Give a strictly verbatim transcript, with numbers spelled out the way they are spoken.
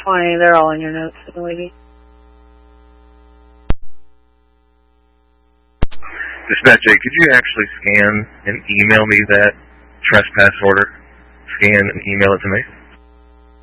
twenty. They're all in your notes, lady. Dispatch eight, could you actually scan and email me that trespass order? Scan and email it to me?